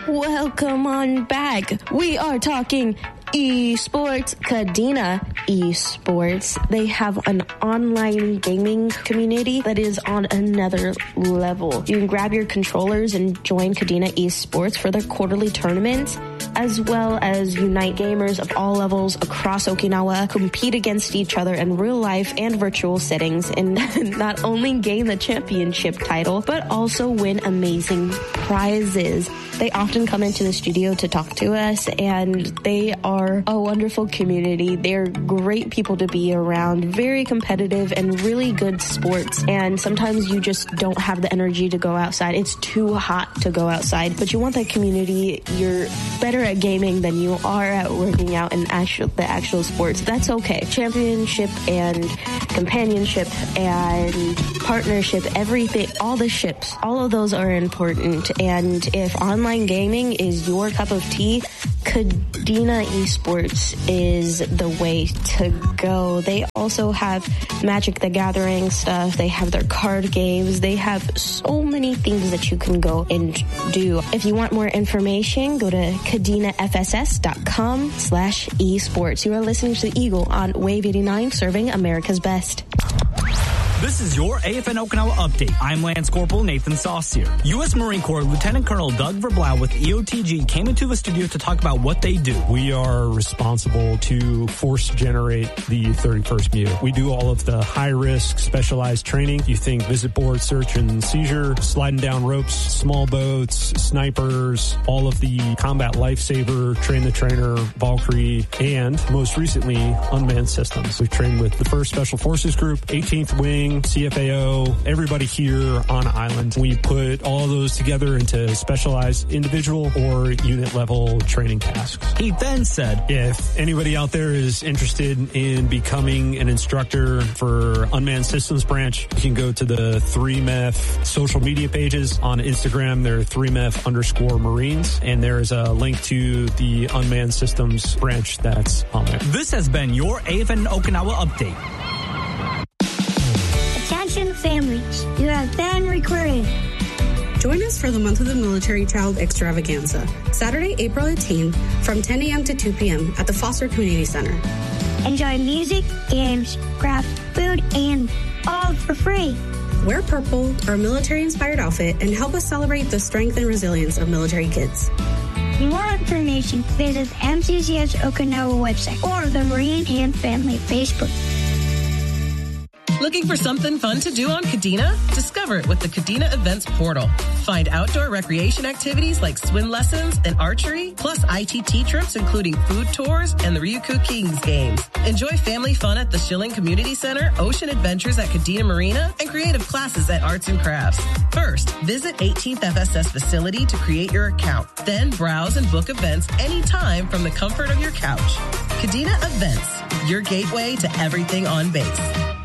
Welcome on back. We are talking esports. Kadena Esports. They have an online gaming community that is on another level. You can grab your controllers and join Kadena Esports for their quarterly tournaments, as well as unite gamers of all levels across Okinawa, compete against each other in real life and virtual settings, and not only gain the championship title, but also win amazing prizes. They often come into the studio to talk to us, and they are a wonderful community. They're great people to be around, very competitive and really good sports. And sometimes you just don't have the energy to go outside. It's too hot to go outside, but you want that community. You're better at gaming than you are at working out in the actual sports. That's okay. Championship and companionship and partnership, everything, all the ships, all of those are important. And if online gaming is your cup of tea, Kadena Esports is the way to go. They also have Magic the Gathering stuff. They have their card games. They have so many things that you can go and do. If you want more information, go to kadenafss.com/esports. You are listening to The Eagle on Wave 89, serving America's best. This is your AFN Okinawa update. I'm Lance Corporal Nathan Saucier. U.S. Marine Corps Lieutenant Colonel Doug Verblau with EOTG came into the studio to talk about what they do. We are responsible to force generate the 31st MEU. We do all of the high-risk specialized training. You think visit board, search and seizure, sliding down ropes, small boats, snipers, all of the combat lifesaver, train the trainer, Valkyrie, and most recently, unmanned systems. We've trained with the 1st Special Forces Group, 18th Wing, CFAO, everybody here on island. We put all those together into specialized individual or unit level training tasks. He then said, if anybody out there is interested in becoming an instructor for Unmanned Systems Branch, you can go to the 3MEF social media pages. On Instagram, they're 3MEF_Marines, and there is a link to the Unmanned Systems Branch that's on there. This has been your AFN Okinawa update. Attention families, you have been recruited. Join us for the Month of the Military Child Extravaganza, Saturday, April 18th, from 10 a.m. to 2 p.m. at the Foster Community Center. Enjoy music, games, craft, food, and all for free. Wear purple, our military-inspired outfit, and help us celebrate the strength and resilience of military kids. For more information, visit the MCCS Okinawa website or the Marine and Family Facebook. Looking for something fun to do on Kadena? Discover it with the Kadena Events Portal. Find outdoor recreation activities like swim lessons and archery, plus ITT trips including food tours and the Ryukyu Kings games. Enjoy family fun at the Schilling Community Center, ocean adventures at Kadena Marina, and creative classes at Arts and Crafts. First, visit 18th FSS facility to create your account. Then browse and book events anytime from the comfort of your couch. Kadena Events, your gateway to everything on base.